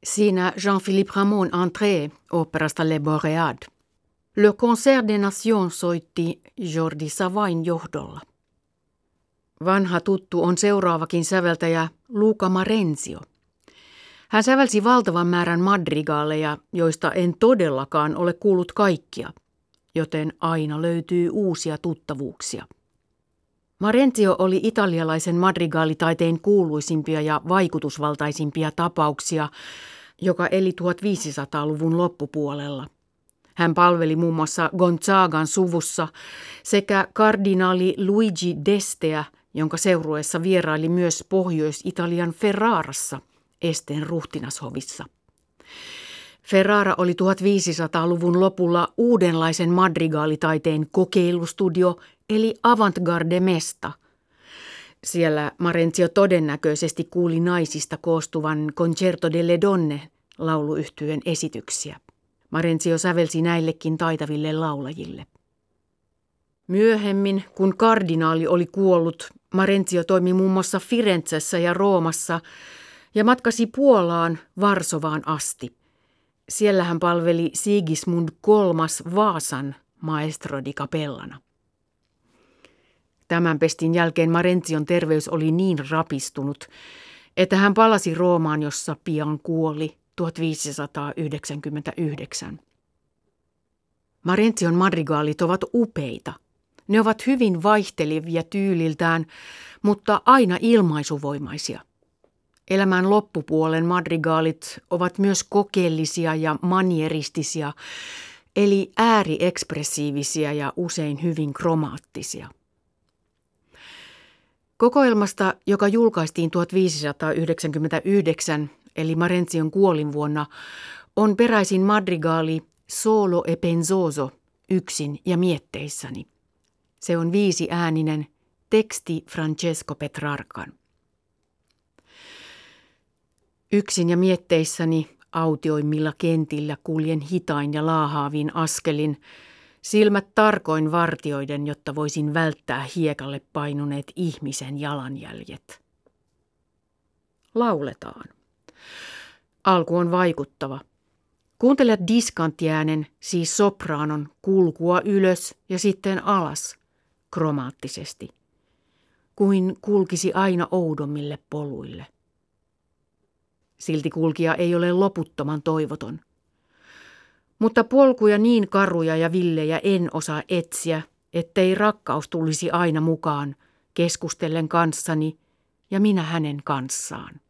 Siinä Jean-Philippe Rameau'n Entrée oopperasta Le Boréade. Le Concert des Nations soitti Jordi Savain johdolla. Vanha tuttu on seuraavakin säveltäjä Luca Marenzio. Hän sävelsi valtavan määrän madrigaaleja, joista en todellakaan ole kuullut kaikkia, joten aina löytyy uusia tuttavuuksia. Marenzio oli italialaisen madrigaalitaiteen kuuluisimpia ja vaikutusvaltaisimpia tapauksia, joka eli 1500-luvun loppupuolella. Hän palveli muun muassa Gonzagan suvussa sekä kardinaali Luigi d'Esteä, jonka seurueessa vieraili myös Pohjois-Italian Ferrarassa, Esteen ruhtinashovissa. Ferrara oli 1500-luvun lopulla uudenlaisen madrigaalitaiteen kokeilustudio eli avantgarde-mesta. Siellä Marenzio todennäköisesti kuuli naisista koostuvan Concerto delle Donne -lauluyhtyeen esityksiä. Marenzio sävelsi näillekin taitaville laulajille. Myöhemmin, kun kardinaali oli kuollut, Marenzio toimi muun muassa Firenzessä ja Roomassa ja matkasi Puolaan Varsovaan asti. Siellä hän palveli Sigismund III Vaasan maestro di capellana. Tämän pestin jälkeen Marenzion terveys oli niin rapistunut, että hän palasi Roomaan, jossa pian kuoli 1599. Marenzion madrigaalit ovat upeita. Ne ovat hyvin vaihtelevia tyyliltään, mutta aina ilmaisuvoimaisia. Elämän loppupuolen madrigaalit ovat myös kokeellisia ja manieristisia, eli ääriekspressiivisiä ja usein hyvin kromaattisia. Kokoelmasta, joka julkaistiin 1599, eli Marenzion kuolinvuonna, on peräisin madrigaali Solo e pensoso, yksin ja mietteissäni. Se on 5-ääninen, teksti Francesco Petrarcan. Yksin ja mietteissäni autioimmilla kentillä kuljen hitain ja laahaavin askelin, silmät tarkoin vartioiden, jotta voisin välttää hiekalle painuneet ihmisen jalanjäljet. Lauletaan. Alku on vaikuttava. Kuuntele diskanttiäänen, siis sopraanon, kulkua ylös ja sitten alas, kromaattisesti, kuin kulkisi aina oudommille poluille. Silti kulkija ei ole loputtoman toivoton. Mutta polkuja niin karuja ja villejä en osaa etsiä, ettei rakkaus tulisi aina mukaan, keskustellen kanssani ja minä hänen kanssaan.